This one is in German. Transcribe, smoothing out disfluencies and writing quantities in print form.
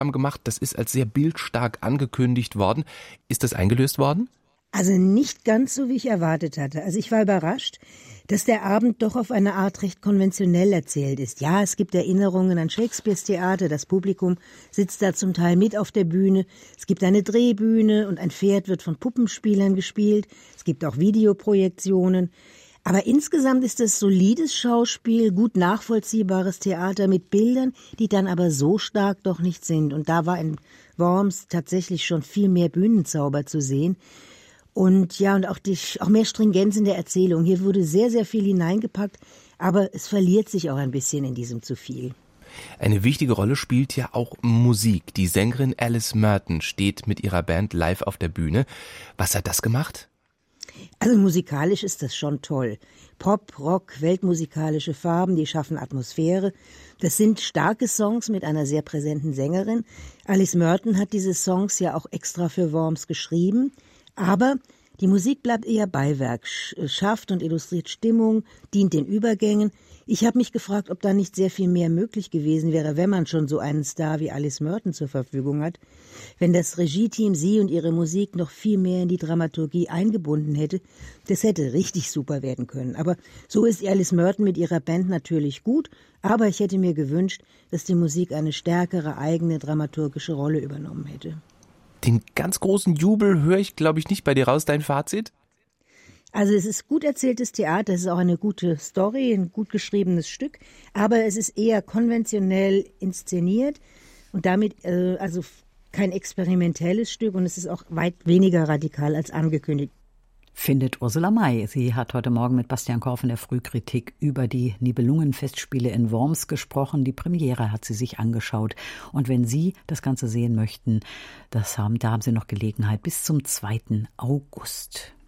gemacht. Das ist als sehr bildstark angekündigt worden. Ist das eingelöst worden? Also nicht ganz so, wie ich erwartet hatte. Also ich war überrascht, dass der Abend doch auf eine Art recht konventionell erzählt ist. Ja, es gibt Erinnerungen an Shakespeares Theater, das Publikum sitzt da zum Teil mit auf der Bühne. Es gibt eine Drehbühne und ein Pferd wird von Puppenspielern gespielt. Es gibt auch Videoprojektionen. Aber insgesamt ist es solides Schauspiel, gut nachvollziehbares Theater mit Bildern, die dann aber so stark doch nicht sind. Und da war in Worms tatsächlich schon viel mehr Bühnenzauber zu sehen. Und ja, und auch mehr Stringenz in der Erzählung. Hier wurde sehr, sehr viel hineingepackt, aber es verliert sich auch ein bisschen in diesem zu viel. Eine wichtige Rolle spielt ja auch Musik. Die Sängerin Alice Merton steht mit ihrer Band live auf der Bühne. Was hat das gemacht? Also musikalisch ist das schon toll. Pop, Rock, weltmusikalische Farben, die schaffen Atmosphäre. Das sind starke Songs mit einer sehr präsenten Sängerin. Alice Merton hat diese Songs ja auch extra für Worms geschrieben. Aber die Musik bleibt eher Beiwerk, schafft und illustriert Stimmung, dient den Übergängen. Ich habe mich gefragt, ob da nicht sehr viel mehr möglich gewesen wäre, wenn man schon so einen Star wie Alice Merton zur Verfügung hat. Wenn das Regie-Team sie und ihre Musik noch viel mehr in die Dramaturgie eingebunden hätte, das hätte richtig super werden können. Aber so ist Alice Merton mit ihrer Band natürlich gut, aber ich hätte mir gewünscht, dass die Musik eine stärkere eigene dramaturgische Rolle übernommen hätte. Den ganz großen Jubel höre ich, glaube ich, nicht bei dir raus. Dein Fazit? Also es ist gut erzähltes Theater, es ist auch eine gute Story, ein gut geschriebenes Stück, aber es ist eher konventionell inszeniert und damit also kein experimentelles Stück und es ist auch weit weniger radikal als angekündigt. Findet Ursula May. Sie hat heute Morgen mit Bastian Korf in der Frühkritik über die Nibelungenfestspiele in Worms gesprochen. Die Premiere hat sie sich angeschaut. Und wenn Sie das Ganze sehen möchten, da haben Sie noch Gelegenheit bis zum 2. August.